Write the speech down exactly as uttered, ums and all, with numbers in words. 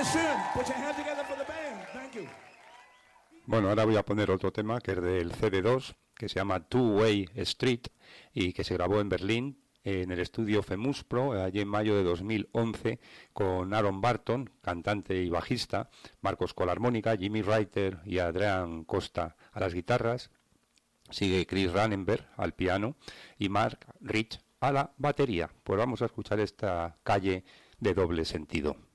Bueno, ahora voy a poner otro tema que es del C D dos, que se llama Two Way Street y que se grabó en Berlín en el estudio Femus Pro allí en mayo de dos mil once con Aaron Barton, cantante y bajista, Marcos con la armónica, Jimmy Reiter y Adrián Costa a las guitarras, sigue Chris Rannenberg al piano y Mark Rich a la batería. Pues vamos a escuchar esta calle de doble sentido.